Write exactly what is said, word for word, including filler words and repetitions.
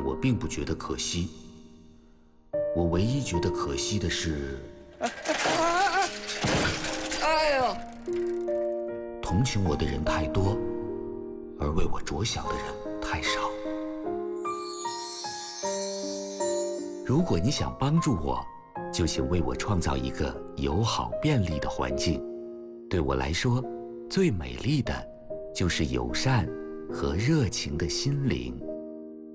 但我并不觉得可惜。我唯一觉得可惜的是， 哎呦， 同情我的人太多，而为我着想的人太少。如果你想帮助我，就请为我创造一个友好便利的环境。对我来说，最美丽的就是友善和热情的心灵。